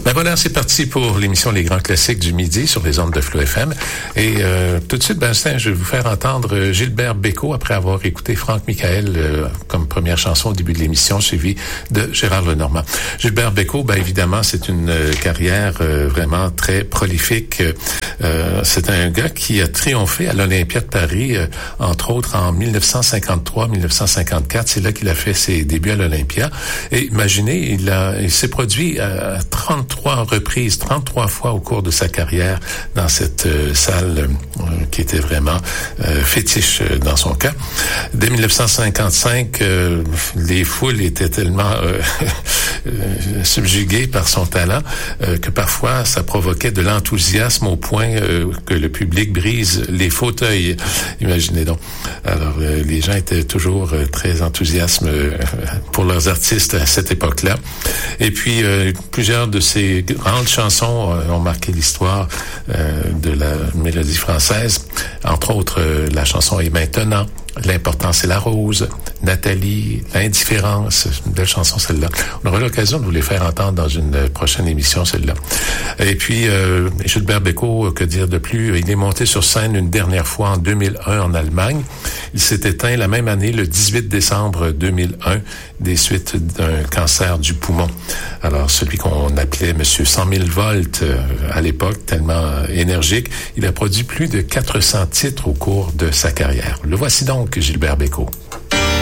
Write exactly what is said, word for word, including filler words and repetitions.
Ben voilà, c'est parti pour l'émission Les Grands Classiques du midi sur les ondes de Flow F M. Et euh, tout de suite, ben, je vais vous faire entendre Gilbert Bécaud après avoir écouté Franck Michael euh, comme première chanson au début de l'émission, suivi de Gérard Lenormand. Gilbert Bécaud, ben évidemment, c'est une euh, carrière euh, vraiment très prolifique. Euh, c'est un gars qui a triomphé à l'Olympia de Paris, euh, entre autres en dix-neuf cent cinquante-trois dix-neuf cent cinquante-quatre. C'est là qu'il a fait ses débuts à l'Olympia. Et imaginez, il, a, il s'est produit à trente-trois reprises, trente-trois fois au cours de sa carrière dans cette euh, salle euh, qui était vraiment euh, fétiche euh, dans son cas. Dès dix-neuf cent cinquante-cinq, euh, les foules étaient tellement euh, euh, subjuguées par son talent euh, que parfois ça provoquait de l'enthousiasme au point euh, que le public brise les fauteuils. Imaginez donc. Alors, euh, les gens étaient toujours euh, très enthousiastes euh, pour leurs artistes à cette époque-là. Et puis, euh, plusieurs de ces grandes chansons euh, ont marqué l'histoire euh, de la mélodie française. Entre autres, euh, la chanson Est maintenant, L'important c'est la rose, Nathalie, L'indifférence, une belle chanson celle-là. On aura l'occasion de vous les faire entendre dans une prochaine émission celle-là. Et puis euh, Gilbert Bécaud, que dire de plus, il est monté sur scène une dernière fois en deux mille un en Allemagne. Il s'est éteint la même année, le dix-huit décembre deux mille un, des suites d'un cancer du poumon. Alors celui qu'on appelait Monsieur cent mille volts euh, à l'époque, tellement euh, énergique, il a produit plus de quatre cents titres au cours de sa carrière. Le voici donc, Gilbert Bécaud.